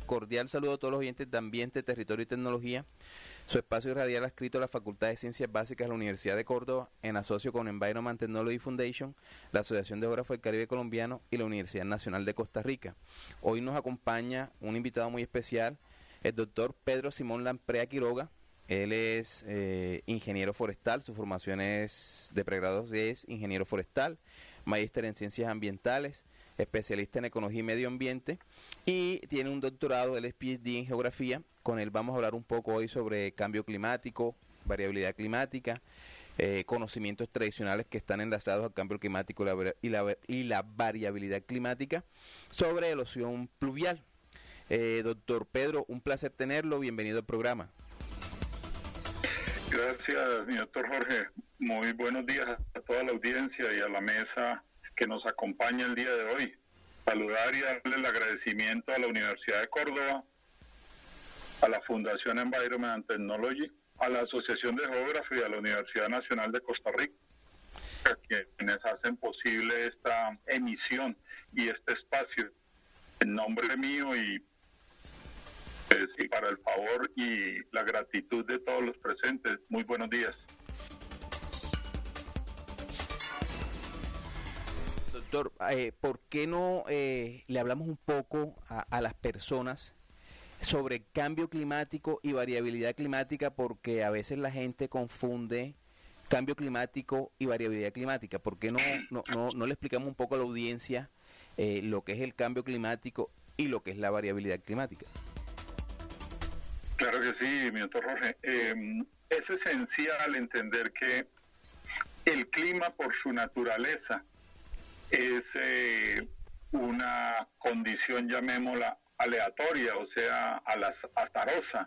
cordial saludo a todos los oyentes de Ambiente, Territorio y Tecnología. Su espacio radial adscrito a la Facultad de Ciencias Básicas de la Universidad de Córdoba, en asocio con Environment Technology Foundation, la Asociación de Geógrafos del Caribe Colombiano y la Universidad Nacional de Costa Rica. Hoy nos acompaña un invitado muy especial, el doctor Pedro Simón Lamprea Quiroga. Él es ingeniero forestal, su formación es de pregrado, es ingeniero forestal, magíster en ciencias ambientales, especialista en ecología y medio ambiente, y tiene un doctorado, él es PhD en geografía. Con él vamos a hablar un poco hoy sobre cambio climático, variabilidad climática, conocimientos tradicionales que están enlazados al cambio climático y la variabilidad climática, sobre erosión pluvial. Doctor Pedro, un placer tenerlo, bienvenido al programa. Gracias, mi doctor Jorge. Muy buenos días a toda la audiencia y a la mesa que nos acompaña el día de hoy. Saludar y darle el agradecimiento a la Universidad de Córdoba, a la Fundación Environment Technology, a la Asociación de Geógrafos y a la Universidad Nacional de Costa Rica, quienes hacen posible esta emisión y este espacio. En nombre mío y para el favor y la gratitud de todos los presentes. Muy buenos días. Doctor, ¿por qué no le hablamos un poco a las personas sobre cambio climático y variabilidad climática? Porque a veces la gente confunde cambio climático y variabilidad climática. ¿Por qué no le explicamos un poco a la audiencia lo que es el cambio climático y lo que es la variabilidad climática? Claro que sí, mi doctor Jorge. Es esencial entender que el clima, por su naturaleza, es una condición, llamémosla, aleatoria, o sea, azarosa.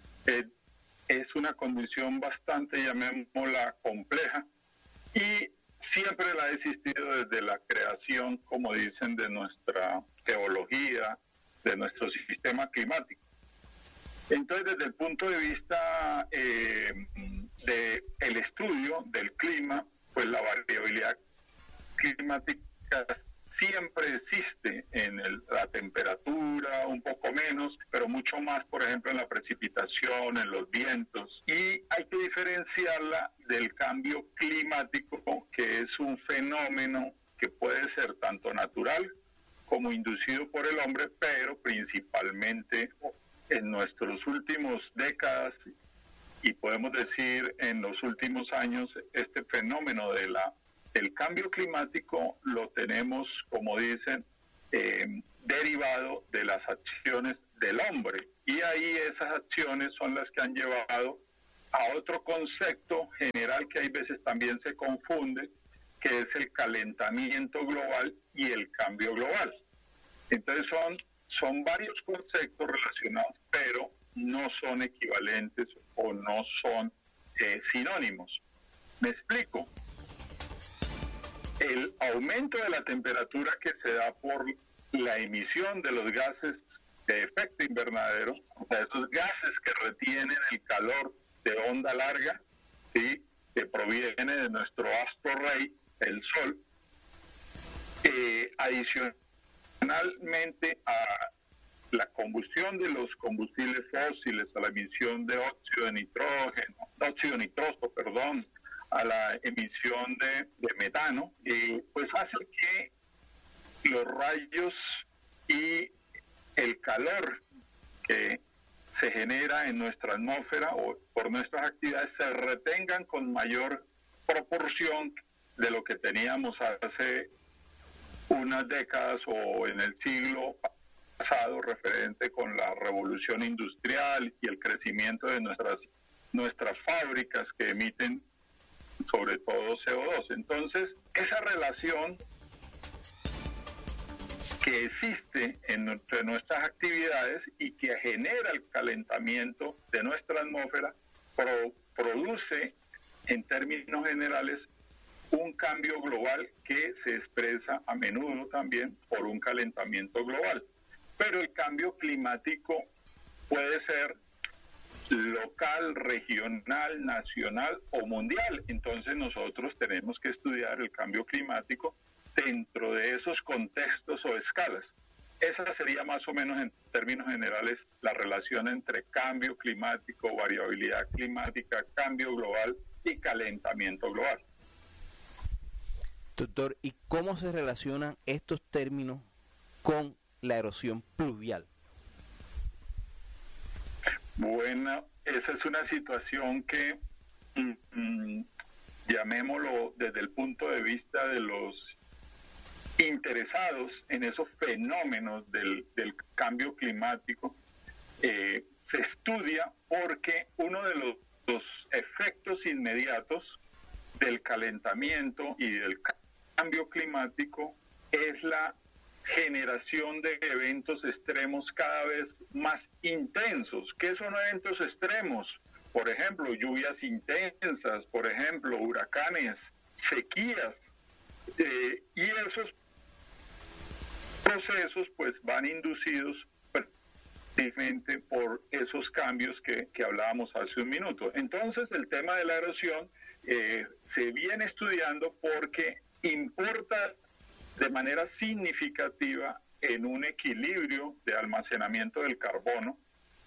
Es una condición bastante, llamémosla, compleja, y siempre la ha existido desde la creación, como dicen, de nuestra geología, de nuestro sistema climático. Entonces, desde el punto de vista del estudio del clima, pues la variabilidad climática siempre existe en la temperatura, un poco menos, pero mucho más, por ejemplo, en la precipitación, en los vientos. Y hay que diferenciarla del cambio climático, que es un fenómeno que puede ser tanto natural como inducido por el hombre, pero principalmente en nuestros últimos décadas y podemos decir en los últimos años, este fenómeno del cambio climático lo tenemos, como dicen, derivado de las acciones del hombre. Y ahí esas acciones son las que han llevado a otro concepto general que hay veces también se confunde, que es el calentamiento global y el cambio global. Entonces son varios conceptos relacionados, pero no son equivalentes o no son sinónimos. Me explico. El aumento de la temperatura que se da por la emisión de los gases de efecto invernadero, o sea, esos gases que retienen el calor de onda larga, ¿sí?, que proviene de nuestro astro rey, el Sol, adicionalmente a la combustión de los combustibles fósiles, a la emisión de óxido nitroso, a la emisión de metano, pues hace que los rayos y el calor que se genera en nuestra atmósfera o por nuestras actividades se retengan con mayor proporción de lo que teníamos hace unas décadas o en el siglo pasado, referente con la revolución industrial y el crecimiento de nuestras fábricas que emiten sobre todo CO2. Entonces, esa relación que existe entre nuestras actividades y que genera el calentamiento de nuestra atmósfera produce, en términos generales, un cambio global que se expresa a menudo también por un calentamiento global. Pero el cambio climático puede ser local, regional, nacional o mundial. Entonces nosotros tenemos que estudiar el cambio climático dentro de esos contextos o escalas. esa sería más o menos en términos generales la relación entre cambio climático, variabilidad climática, cambio global y calentamiento global. Doctor, ¿y cómo se relacionan estos términos con la erosión pluvial? Bueno, esa es una situación que, llamémoslo desde el punto de vista de los interesados en esos fenómenos del cambio climático, se estudia porque uno de los efectos inmediatos del calentamiento y del cambio climático es la generación de eventos extremos cada vez más intensos. ¿Qué son eventos extremos? Por ejemplo, lluvias intensas, por ejemplo, huracanes, sequías, y esos procesos pues van inducidos precisamente por esos cambios que hablábamos hace un minuto. Entonces el tema de la erosión se viene estudiando porque importa de manera significativa en un equilibrio de almacenamiento del carbono,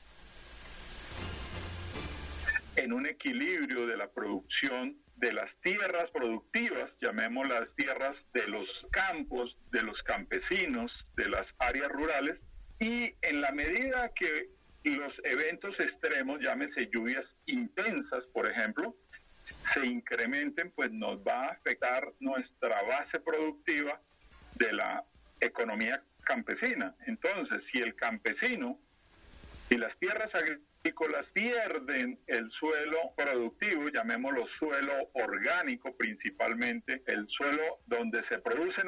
en un equilibrio de la producción de las tierras productivas, llamémoslas tierras de los campos, de los campesinos, de las áreas rurales, y en la medida que los eventos extremos, llámese lluvias intensas, por ejemplo, se incrementen, pues nos va a afectar nuestra base productiva de la economía campesina. Entonces, si el campesino y las tierras agrícolas pierden el suelo productivo, llamémoslo suelo orgánico principalmente, el suelo donde se produce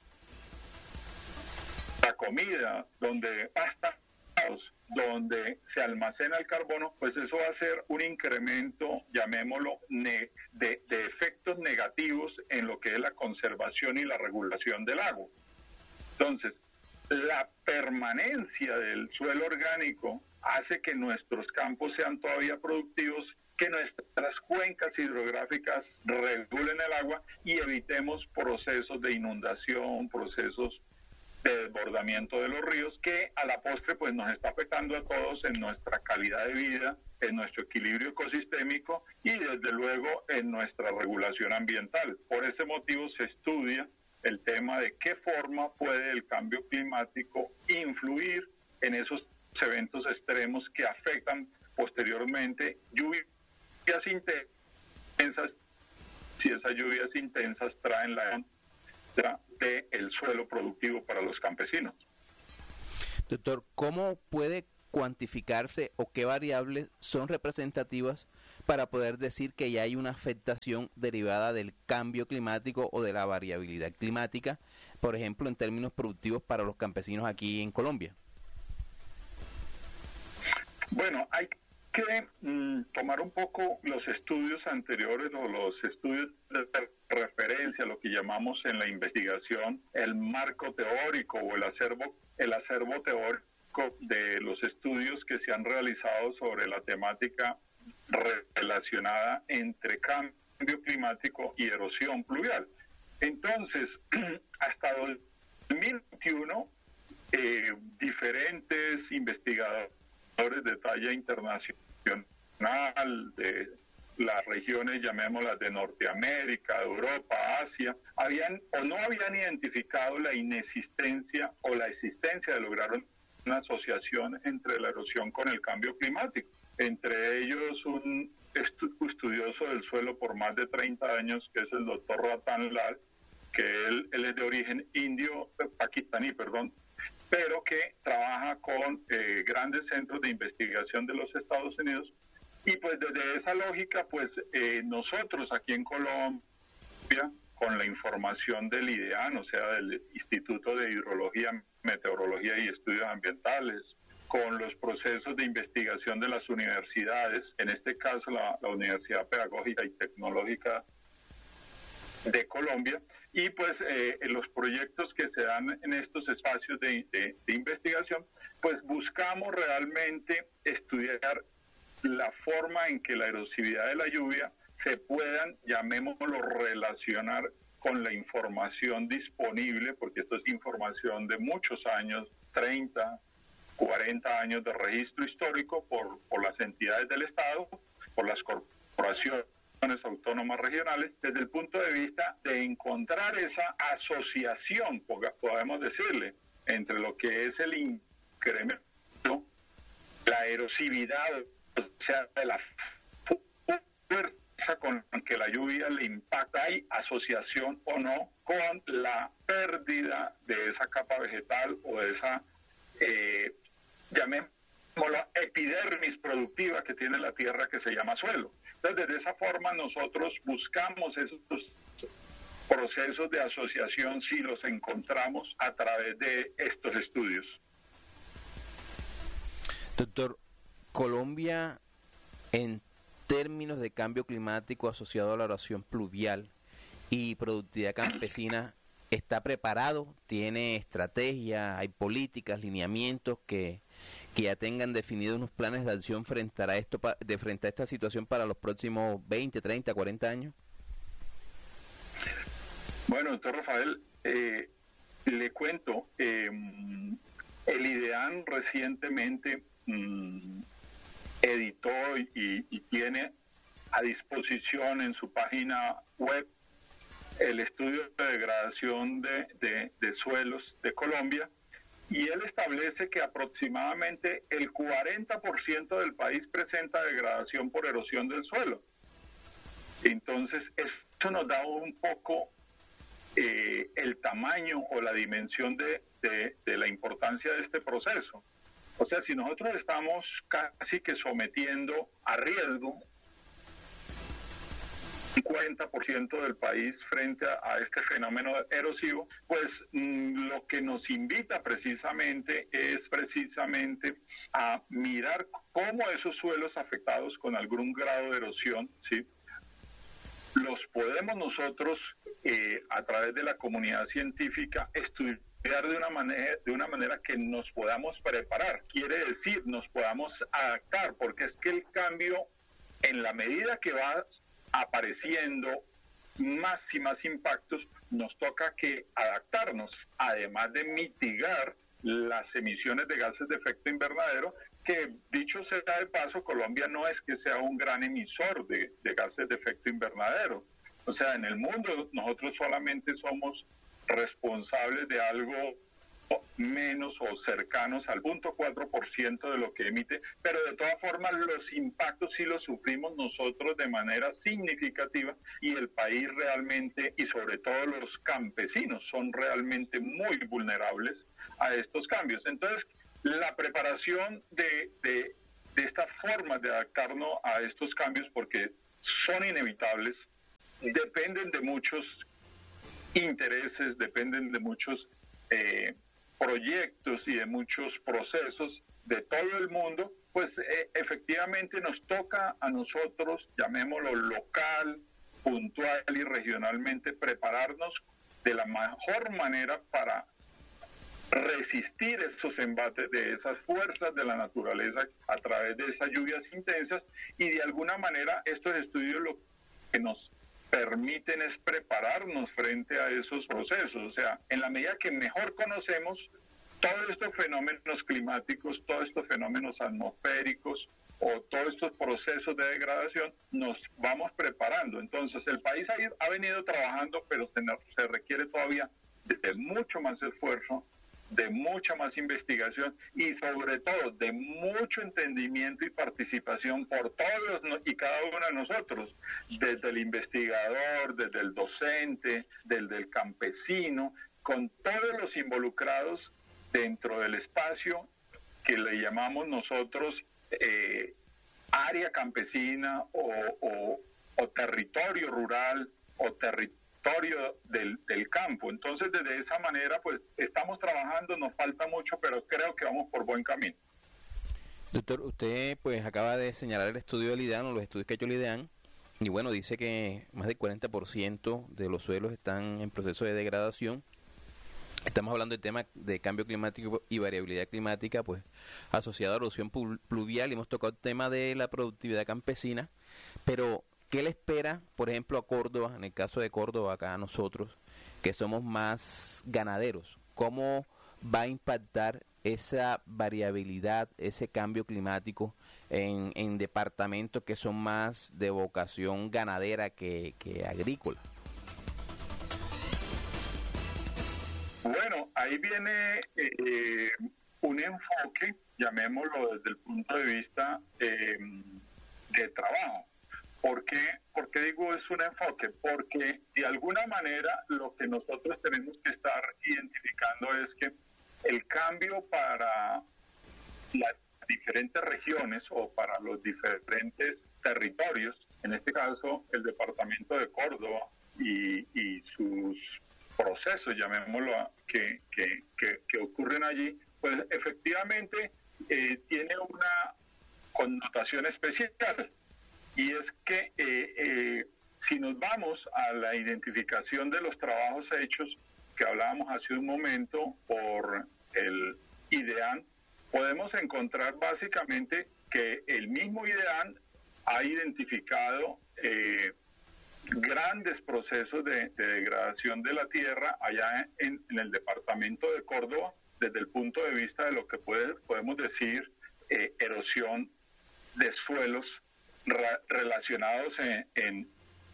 la comida, donde pasta, donde se almacena el carbono, pues eso va a ser un incremento, llamémoslo, de efectos negativos en lo que es la conservación y la regulación del agua. Entonces, la permanencia del suelo orgánico hace que nuestros campos sean todavía productivos, que nuestras cuencas hidrográficas regulen el agua y evitemos procesos de inundación, procesos de desbordamiento de los ríos, que a la postre pues nos está afectando a todos en nuestra calidad de vida, en nuestro equilibrio ecosistémico y desde luego en nuestra regulación ambiental. Por ese motivo se estudia el tema de qué forma puede el cambio climático influir en esos eventos extremos que afectan posteriormente lluvias intensas, si esas lluvias intensas traen la del suelo productivo para los campesinos. Doctor, ¿cómo puede cuantificarse o qué variables son representativas para poder decir que ya hay una afectación derivada del cambio climático o de la variabilidad climática, por ejemplo, en términos productivos para los campesinos aquí en Colombia? Bueno, hay que tomar un poco los estudios anteriores o los estudios de referencia, lo que llamamos en la investigación el marco teórico o el acervo teórico de los estudios que se han realizado sobre la temática relacionada entre cambio climático y erosión pluvial. Entonces, hasta 2021, diferentes investigadores de talla internacional de las regiones, llamémoslas de Norteamérica, Europa, Asia, no habían identificado la inexistencia o la existencia de lograr una asociación entre la erosión con el cambio climático. Entre ellos un estudioso del suelo por más de 30 años, que es el doctor Ratan Lal, que él es de origen pakistaní, pero que trabaja con grandes centros de investigación de los Estados Unidos. Y pues desde esa lógica, pues nosotros aquí en Colombia, con la información del IDEAN, o sea, del Instituto de Hidrología, Meteorología y Estudios Ambientales, con los procesos de investigación de las universidades, en este caso la Universidad Pedagógica y Tecnológica de Colombia, y pues los proyectos que se dan en estos espacios de investigación, pues buscamos realmente estudiar la forma en que la erosividad de la lluvia se puedan, llamémoslo, relacionar con la información disponible, porque esto es información de muchos años 30, 40 años de registro histórico por las entidades del Estado, por las corporaciones autónomas regionales, desde el punto de vista de encontrar esa asociación, podemos decirle, entre lo que es el incremento, la erosividad, o sea, de la fuerza con que la lluvia le impacta, hay asociación o no con la pérdida de esa capa vegetal o de esa, llamémoslo, epidermis productiva que tiene la tierra, que se llama suelo. Entonces, de esa forma nosotros buscamos esos procesos de asociación si los encontramos a través de estos estudios. Doctor, Colombia, en términos de cambio climático asociado a la erosión pluvial y productividad campesina, ¿está preparado? ¿Tiene estrategia? ¿Hay políticas, lineamientos que ya tengan definidos unos planes de acción frente a esto, frente a esta situación para los próximos 20, 30, 40 años? Bueno, doctor Rafael, le cuento, el IDEAN recientemente editó y tiene a disposición en su página web el estudio de degradación de suelos de Colombia, y él establece que aproximadamente el 40% del país presenta degradación por erosión del suelo. Entonces, esto nos da un poco el tamaño o la dimensión de la importancia de este proceso. O sea, si nosotros estamos casi que sometiendo a riesgo un 40% del país frente a este fenómeno erosivo, pues lo que nos invita precisamente es a mirar cómo esos suelos afectados con algún grado de erosión, ¿sí?, los podemos nosotros, a través de la comunidad científica, estudiar de una manera que nos podamos preparar. Quiere decir, nos podamos adaptar, porque es que el cambio, en la medida que va apareciendo más y más impactos, nos toca que adaptarnos, además de mitigar las emisiones de gases de efecto invernadero, que dicho sea de paso, Colombia no es que sea un gran emisor de gases de efecto invernadero. O sea, en el mundo nosotros solamente somos responsables de algo menos o cercanos al 0.4% de lo que emite, pero de todas formas los impactos sí los sufrimos nosotros de manera significativa, y el país realmente, y sobre todo los campesinos, son realmente muy vulnerables a estos cambios. Entonces, la preparación de esta forma de adaptarnos a estos cambios, porque son inevitables, dependen de muchos intereses, dependen de muchos proyectos y de muchos procesos de todo el mundo, pues efectivamente nos toca a nosotros, llamémoslo local, puntual y regionalmente, prepararnos de la mejor manera para resistir esos embates de esas fuerzas de la naturaleza a través de esas lluvias intensas, y de alguna manera estos estudios lo que nos permiten es prepararnos frente a esos procesos. O sea, en la medida que mejor conocemos todos estos fenómenos climáticos, todos estos fenómenos atmosféricos o todos estos procesos de degradación, nos vamos preparando. Entonces, el país ha venido trabajando, pero se requiere todavía de mucho más esfuerzo, de mucha más investigación y sobre todo de mucho entendimiento y participación por todos y cada uno de nosotros, desde el investigador, desde el docente, desde el campesino, con todos los involucrados dentro del espacio que le llamamos nosotros área campesina o territorio rural o territorio del campo. Entonces, desde esa manera, pues estamos trabajando, nos falta mucho, pero creo que vamos por buen camino. Doctor, usted pues acaba de señalar el estudio del IDEAN, o los estudios que ha hecho el IDEAN, y bueno, dice que más del 40% de los suelos están en proceso de degradación. Estamos hablando del tema de cambio climático y variabilidad climática, pues asociado a erosión pluvial, y hemos tocado el tema de la productividad campesina, pero ¿qué le espera, por ejemplo, a Córdoba, en el caso de Córdoba, acá a nosotros, que somos más ganaderos? ¿Cómo va a impactar esa variabilidad, ese cambio climático en departamentos que son más de vocación ganadera que agrícola? Bueno, ahí viene un enfoque, llamémoslo desde el punto de vista de trabajo. ¿Por qué digo es un enfoque? Porque de alguna manera lo que nosotros tenemos que estar identificando es que el cambio para las diferentes regiones o para los diferentes territorios, en este caso el departamento de Córdoba y sus procesos, llamémoslo, que ocurren allí, pues efectivamente tiene una connotación especial. Y es que si nos vamos a la identificación de los trabajos hechos que hablábamos hace un momento por el IDEAN, podemos encontrar básicamente que el mismo IDEAN ha identificado grandes procesos de degradación de la tierra allá en el departamento de Córdoba, desde el punto de vista de lo que podemos decir erosión de suelos relacionados en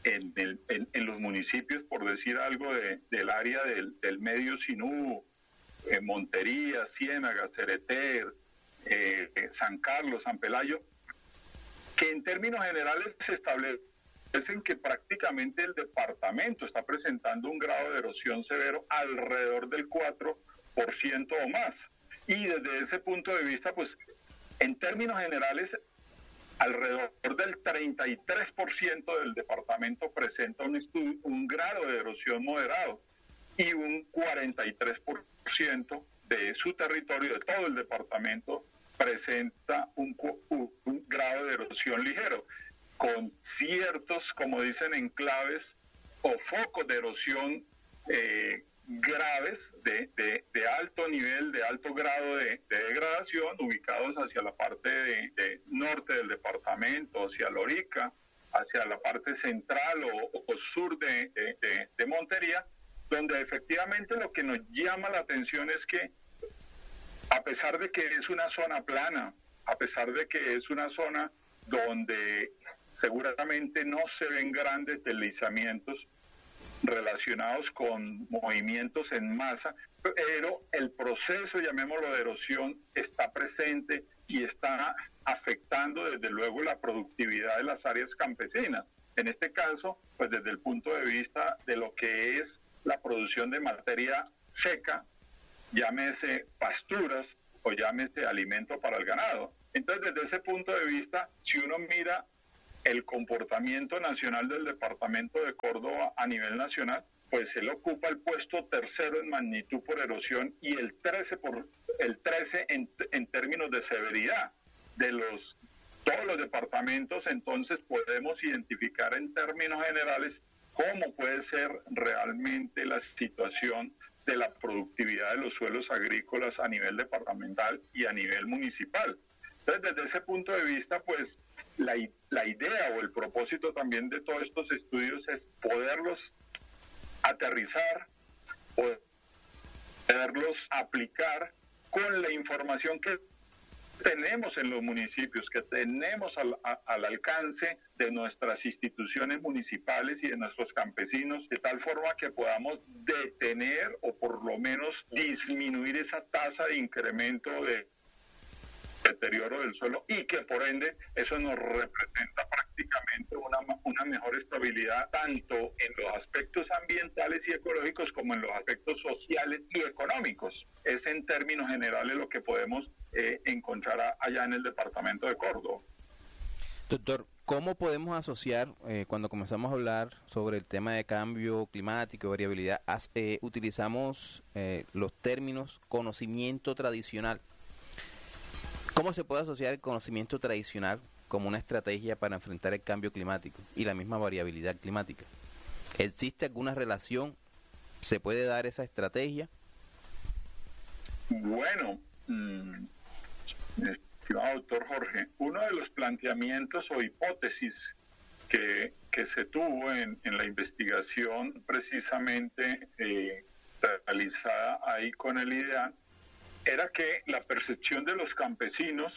los municipios, por decir algo, del área del Medio Sinú, Montería, Ciénaga, Cereter, San Carlos, San Pelayo, que en términos generales se establecen que prácticamente el departamento está presentando un grado de erosión severo alrededor del 4% o más. Y desde ese punto de vista, pues, en términos generales, alrededor del 33% del departamento presenta un grado de erosión moderado y un 43% de su territorio, de todo el departamento, presenta un grado de erosión ligero, con ciertos, como dicen, enclaves o focos de erosión graves de alto nivel, de alto grado de degradación, ubicados hacia la parte de norte del departamento, hacia Lorica, hacia la parte central o sur de Montería, donde efectivamente lo que nos llama la atención es que, a pesar de que es una zona plana, a pesar de que es una zona donde seguramente no se ven grandes deslizamientos relacionados con movimientos en masa, pero el proceso, llamémoslo, de erosión está presente y está afectando desde luego la productividad de las áreas campesinas. En este caso, pues desde el punto de vista de lo que es la producción de materia seca, llámese pasturas o llámese alimento para el ganado. Entonces, desde ese punto de vista, si uno mira el comportamiento nacional del departamento de Córdoba a nivel nacional, pues él ocupa el puesto tercero en magnitud por erosión y el 13 en términos de severidad de todos los departamentos. Entonces podemos identificar en términos generales cómo puede ser realmente la situación de la productividad de los suelos agrícolas a nivel departamental y a nivel municipal. Entonces, desde ese punto de vista, pues la idea o el propósito también de todos estos estudios es poderlos aterrizar, poderlos aplicar con la información que tenemos en los municipios, que tenemos al alcance de nuestras instituciones municipales y de nuestros campesinos, de tal forma que podamos detener o por lo menos disminuir esa tasa de incremento de deterioro del suelo y que por ende eso nos representa prácticamente una mejor estabilidad tanto en los aspectos ambientales y ecológicos como en los aspectos sociales y económicos. Es en términos generales lo que podemos encontrar allá en el departamento de Córdoba. Doctor, ¿cómo podemos asociar, cuando comenzamos a hablar sobre el tema de cambio climático y variabilidad, utilizamos los términos conocimiento tradicional? ¿Cómo se puede asociar el conocimiento tradicional como una estrategia para enfrentar el cambio climático y la misma variabilidad climática? ¿Existe alguna relación? ¿Se puede dar esa estrategia? Bueno, estimado doctor Jorge, uno de los planteamientos o hipótesis que se tuvo en la investigación precisamente realizada ahí con el IDEAN era que la percepción de los campesinos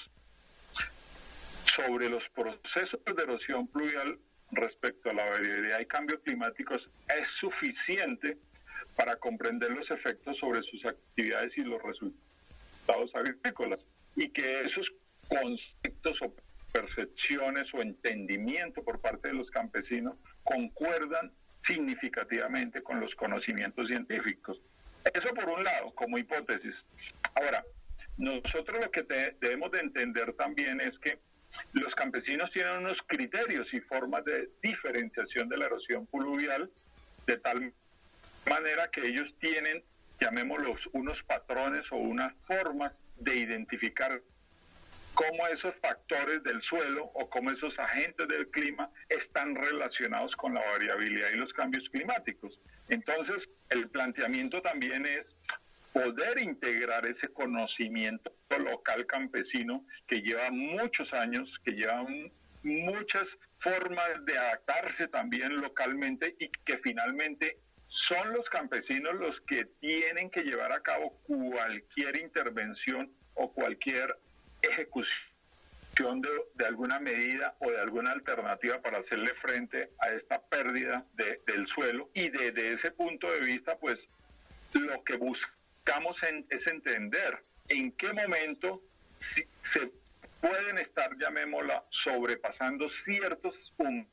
sobre los procesos de erosión pluvial respecto a la variabilidad y cambios climáticos es suficiente para comprender los efectos sobre sus actividades y los resultados agrícolas, y que esos conceptos o percepciones o entendimiento por parte de los campesinos concuerdan significativamente con los conocimientos científicos. Eso por un lado, como hipótesis. Ahora, nosotros lo que debemos de entender también es que los campesinos tienen unos criterios y formas de diferenciación de la erosión pluvial, de tal manera que ellos tienen, llamémoslos, unos patrones o unas formas de identificar cómo esos factores del suelo o cómo esos agentes del clima están relacionados con la variabilidad y los cambios climáticos. Entonces, el planteamiento también es poder integrar ese conocimiento local campesino que lleva muchos años, que lleva muchas formas de adaptarse también localmente, y que finalmente son los campesinos los que tienen que llevar a cabo cualquier intervención o cualquier ejecución de alguna medida o de alguna alternativa para hacerle frente a esta pérdida del suelo. Y desde ese punto de vista, pues lo que buscamos es entender en qué momento se pueden estar, llamémosla, sobrepasando ciertos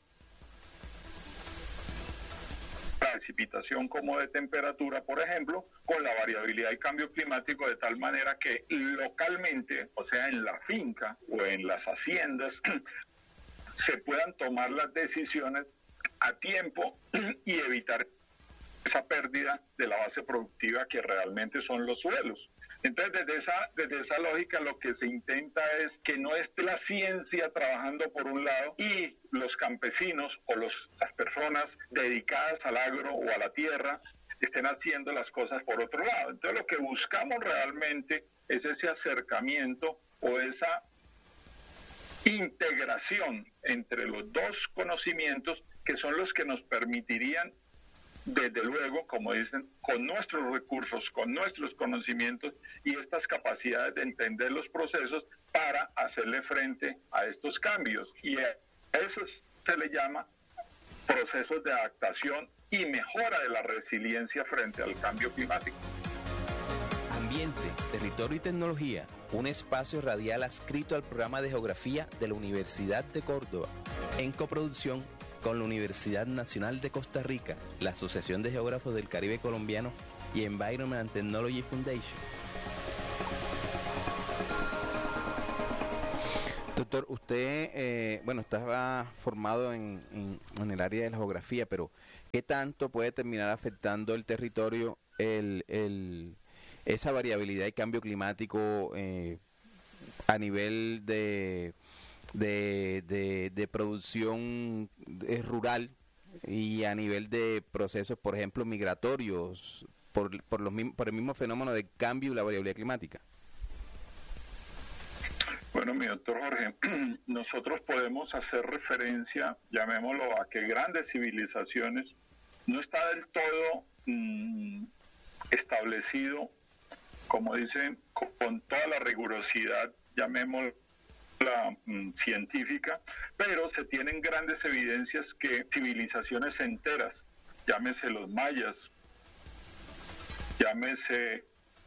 precipitación como de temperatura, por ejemplo, con la variabilidad y cambio climático, de tal manera que localmente, o sea, en la finca o en las haciendas, se puedan tomar las decisiones a tiempo y evitar esa pérdida de la base productiva que realmente son los suelos. Entonces, desde esa lógica, lo que se intenta es que no esté la ciencia trabajando por un lado y los campesinos o las personas dedicadas al agro o a la tierra estén haciendo las cosas por otro lado. Entonces, lo que buscamos realmente es ese acercamiento o esa integración entre los dos conocimientos, que son los que nos permitirían, desde luego, como dicen, con nuestros recursos, con nuestros conocimientos y estas capacidades de entender los procesos para hacerle frente a estos cambios. Y a eso se le llama procesos de adaptación y mejora de la resiliencia frente al cambio climático. Ambiente, Territorio y Tecnología, un espacio radial adscrito al programa de Geografía de la Universidad de Córdoba, en coproducción con la Universidad Nacional de Costa Rica, la Asociación de Geógrafos del Caribe Colombiano y Environment and Technology Foundation. Doctor, usted, estaba formado en el área de la geografía, pero ¿qué tanto puede terminar afectando el territorio esa variabilidad y cambio climático a nivel de producción rural y a nivel de procesos, por ejemplo, migratorios, por el mismo fenómeno de cambio y la variabilidad climática? Bueno, mi doctor Jorge, nosotros podemos hacer referencia, llamémoslo, a que grandes civilizaciones no está del todo establecido, como dicen, con toda la rigurosidad, llamémoslo, la científica, pero se tienen grandes evidencias que civilizaciones enteras, llámese los mayas, llámese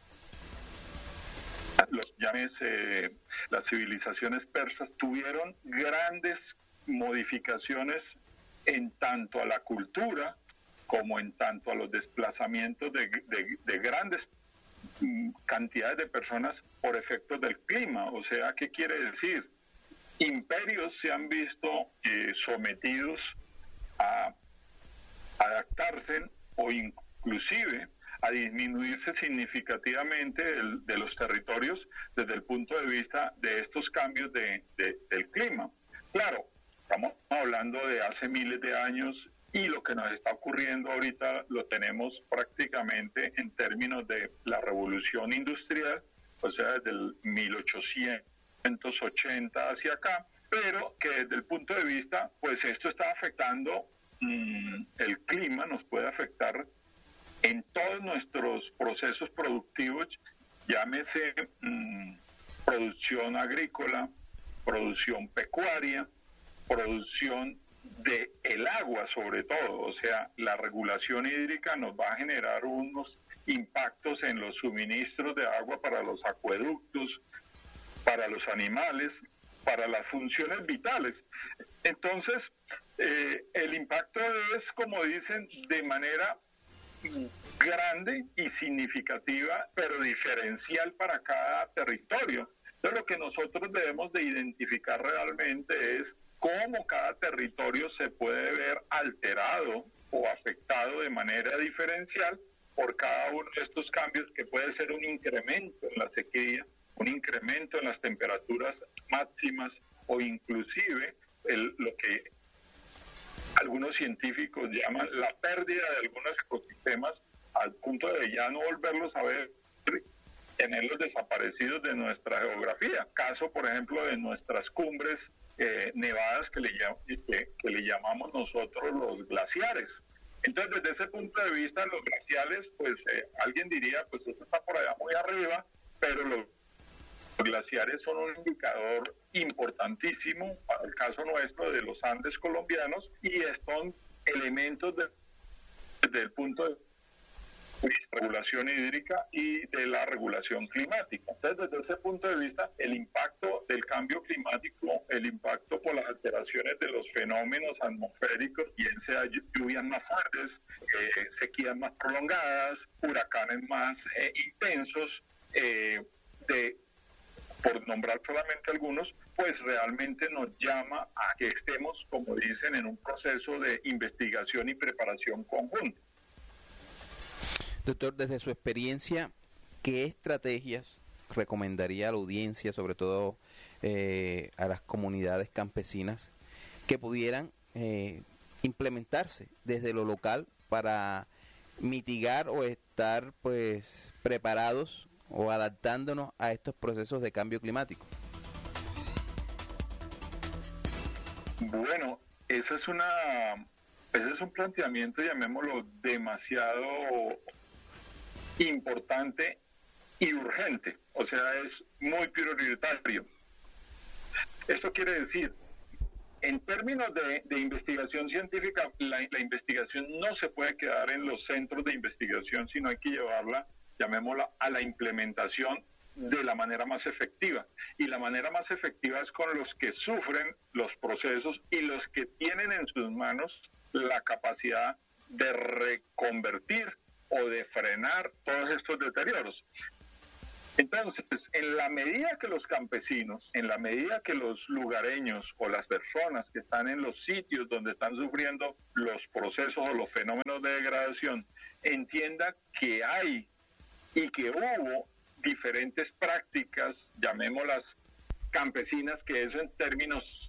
las civilizaciones persas, tuvieron grandes modificaciones en tanto a la cultura como en tanto a los desplazamientos de grandes cantidades de personas por efectos del clima. O sea, ¿qué quiere decir? Imperios se han visto sometidos a adaptarse o inclusive a disminuirse significativamente de los territorios desde el punto de vista de estos cambios del clima. Claro, estamos hablando de hace miles de años, y lo que nos está ocurriendo ahorita lo tenemos prácticamente en términos de la revolución industrial, o sea, desde el 1880 hacia acá, pero que desde el punto de vista, pues esto está afectando el clima, nos puede afectar en todos nuestros procesos productivos, llámese producción agrícola, producción pecuaria, producción de el agua sobre todo. O sea, la regulación hídrica nos va a generar unos impactos en los suministros de agua para los acueductos, para los animales, para las funciones vitales. Entonces, el impacto es, como dicen, de manera grande y significativa, pero diferencial para cada territorio. Entonces, lo que nosotros debemos de identificar realmente es cómo cada territorio se puede ver alterado o afectado de manera diferencial por cada uno de estos cambios, que puede ser un incremento en la sequía, un incremento en las temperaturas máximas o inclusive lo que algunos científicos llaman la pérdida de algunos ecosistemas al punto de ya no volverlos a ver, tenerlos desaparecidos de nuestra geografía. Caso, por ejemplo, de nuestras cumbres nevadas que le llamamos nosotros los glaciares. Entonces, desde ese punto de vista, los glaciares, pues alguien diría, pues esto está por allá muy arriba, pero los glaciares son un indicador importantísimo para el caso nuestro de los Andes colombianos y son elementos desde el punto de regulación hídrica y de la regulación climática. Entonces, desde ese punto de vista, el impacto del cambio climático, el impacto por las alteraciones de los fenómenos atmosféricos, bien sea lluvias más fuertes, sequías más prolongadas, huracanes más intensos, por nombrar solamente algunos, pues realmente nos llama a que estemos, como dicen, en un proceso de investigación y preparación conjunta. Doctor, desde su experiencia, ¿qué estrategias recomendaría a la audiencia, sobre todo a las comunidades campesinas, que pudieran implementarse desde lo local para mitigar o estar pues preparados o adaptándonos a estos procesos de cambio climático? Bueno, ese es un planteamiento, llamémoslo, demasiado importante y urgente, o sea, es muy prioritario. Esto quiere decir, en términos de investigación científica, la investigación no se puede quedar en los centros de investigación, sino hay que llevarla, llamémosla, a la implementación de la manera más efectiva. Y la manera más efectiva es con los que sufren los procesos y los que tienen en sus manos la capacidad de reconvertir o de frenar todos estos deterioros. Entonces, en la medida que los campesinos, en la medida que los lugareños o las personas que están en los sitios donde están sufriendo los procesos o los fenómenos de degradación, entiendan que hay y que hubo diferentes prácticas, llamémoslas campesinas, que eso en términos,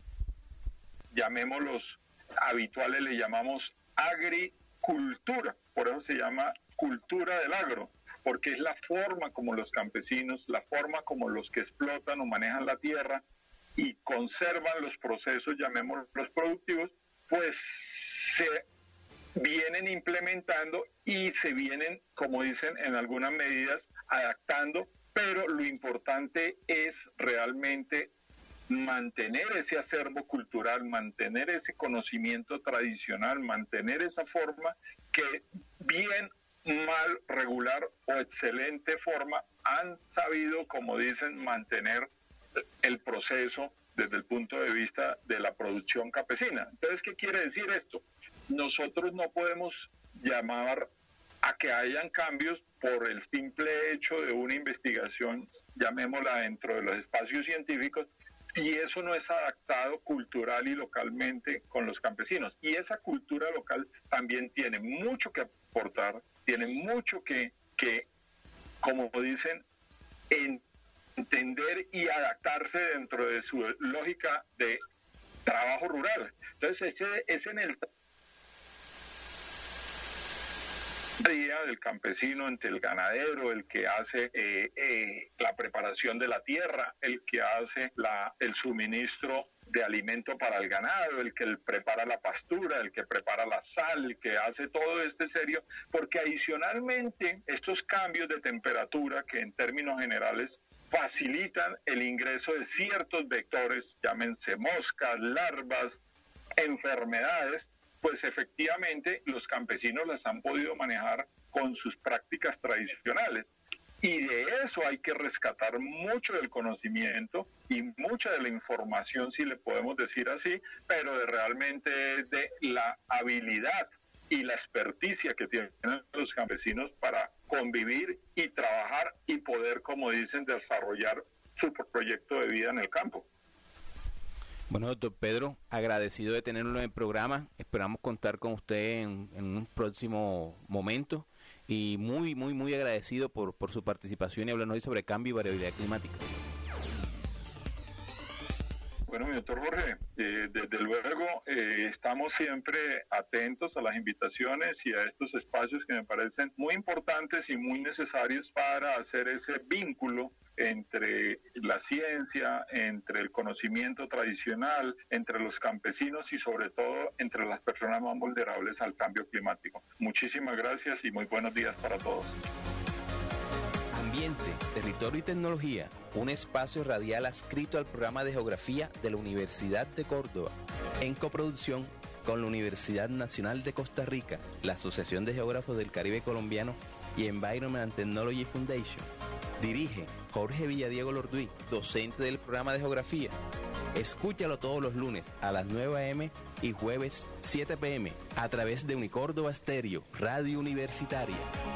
llamémoslos habituales, le llamamos agricultura, por eso se llama cultura del agro, porque es la forma como los campesinos, la forma como los que explotan o manejan la tierra y conservan los procesos, llamémoslos productivos, pues se vienen implementando y se vienen, como dicen, en algunas medidas adaptando, pero lo importante es realmente mantener ese acervo cultural, mantener ese conocimiento tradicional, mantener esa forma que bien, mal, regular o excelente forma han sabido, como dicen, mantener el proceso desde el punto de vista de la producción campesina. Entonces, ¿qué quiere decir esto? Nosotros no podemos llamar a que hayan cambios por el simple hecho de una investigación, llamémosla dentro de los espacios científicos, y eso no es adaptado cultural y localmente con los campesinos. Y esa cultura local también tiene mucho que aportar, tiene mucho que como dicen, entender y adaptarse dentro de su lógica de trabajo rural. Entonces, ese es en el día del campesino, entre el ganadero, el que hace la preparación de la tierra, el que hace el suministro de alimento para el ganado, el que prepara la pastura, el que prepara la sal, el que hace todo serio, porque adicionalmente estos cambios de temperatura que en términos generales facilitan el ingreso de ciertos vectores, llámense moscas, larvas, enfermedades, pues efectivamente los campesinos las han podido manejar con sus prácticas tradicionales. Y de eso hay que rescatar mucho del conocimiento y mucha de la información, si le podemos decir así, pero realmente de la habilidad y la experticia que tienen los campesinos para convivir y trabajar y poder, como dicen, desarrollar su proyecto de vida en el campo. Bueno, doctor Pedro, agradecido de tenerlo en el programa. Esperamos contar con usted en un próximo momento. Y muy agradecido por su participación y hablarnos hoy sobre cambio y variabilidad climática. Bueno, mi doctor Jorge, desde luego estamos siempre atentos a las invitaciones y a estos espacios que me parecen muy importantes y muy necesarios para hacer ese vínculo entre la ciencia, entre el conocimiento tradicional, entre los campesinos y sobre todo entre las personas más vulnerables al cambio climático. Muchísimas gracias y muy buenos días para todos. Ambiente, Territorio y Tecnología, un espacio radial adscrito al programa de Geografía de la Universidad de Córdoba, en coproducción con la Universidad Nacional de Costa Rica, la Asociación de Geógrafos del Caribe Colombiano y Environment Technology Foundation. Dirige Jorge Villadiego Lorduy, docente del programa de Geografía. Escúchalo todos los lunes a las 9 a.m. y jueves 7 p.m. a través de Unicórdoba Estéreo, Radio Universitaria.